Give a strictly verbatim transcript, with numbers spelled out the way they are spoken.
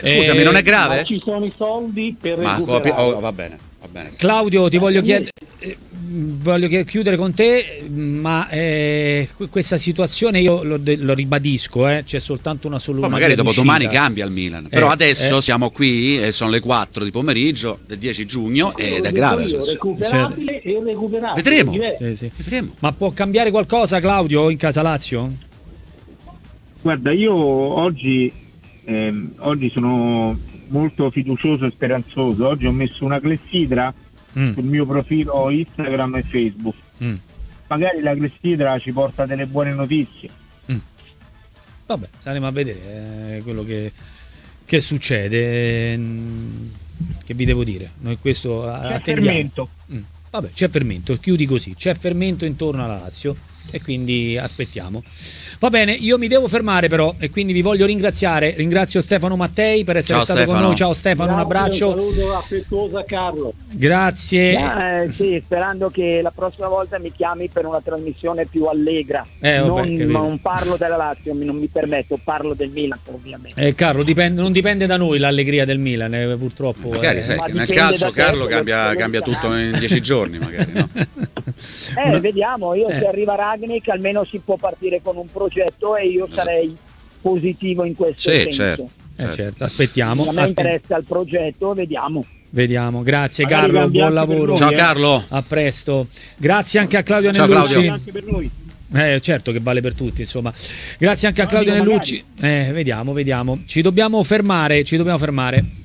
scusami, eh, non è grave? Ma ci sono i soldi per Ma recuperare. oh, va bene, va bene. Claudio, ti voglio chiedere, eh, voglio che- chiudere con te, ma eh, que- questa situazione io lo, de- lo ribadisco, eh, c'è soltanto una Poi soluzione. magari dopo domani cambia il Milan. Però Eh, adesso eh. siamo qui e sono le quattro di pomeriggio del dieci giugno ed è grave. Io, recuperabile e irrecuperabile. Vedremo. Diverso. Sì, sì. Vedremo. Ma può cambiare qualcosa, Claudio, in casa Lazio? Guarda, io oggi, ehm, oggi sono molto fiducioso e speranzoso. Oggi ho messo una clessidra Mm, sul mio profilo Instagram e Facebook. mm. Magari la clessidra ci porta delle buone notizie. Vabbè, saremo a vedere eh, quello che, che succede. Mm, Che vi devo dire? Noi questo C'è attendiamo. fermento. Mm. Vabbè, c'è fermento, chiudi così, c'è fermento intorno alla Lazio e quindi aspettiamo. Va bene, io mi devo fermare però e quindi vi voglio ringraziare. Ringrazio Stefano Mattei per essere Ciao, stato con Stefano. noi. Ciao Stefano, un Grazie, abbraccio. Un saluto affettuoso a Carlo. Grazie. Eh, sì, sperando che la prossima volta mi chiami per una trasmissione più allegra. Eh, vabbè, non, capito. non parlo della Lazio, mi- non mi permetto, parlo del Milan ovviamente. Eh, Carlo, dipende- non dipende da noi l'allegria del Milan, eh, purtroppo. Magari eh. sai ma che nel dipende calcio da te, Carlo quello- cambia, quello cambia che tutto sarà. in dieci giorni magari, no? Eh, Una- vediamo, io Eh. se arriva Ragnik almeno si può partire con un progetto e io sarei positivo in questo Sì, senso. certo. Eh, certo, aspettiamo. A me Aspe- interessa il progetto, vediamo. Vediamo, grazie Magari Carlo, cambi buon anche per lavoro. noi, Ciao eh. Carlo. A presto. Grazie anche a Claudio Ciao, Nellucci. Claudio. Anche per noi. Eh, certo che vale per tutti, insomma. Grazie anche a No, Claudio dico Nellucci. Eh, vediamo, vediamo. Ci dobbiamo fermare, ci dobbiamo fermare.